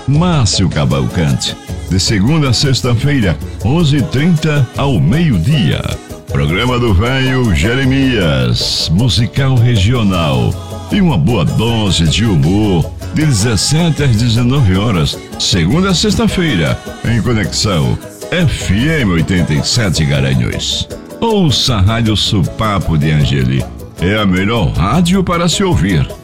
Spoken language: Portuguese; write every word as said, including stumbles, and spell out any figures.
Márcio Cavalcante. De segunda a sexta-feira, onze e trinta ao meio-dia. Programa do Velho Jeremias, musical regional. E uma boa dose de humor, de dezessete às dezenove horas, segunda a sexta-feira, em Conexão F M oitenta e sete Garanhuns. Ouça a Rádio Supapo de Angeli. É a melhor rádio para se ouvir.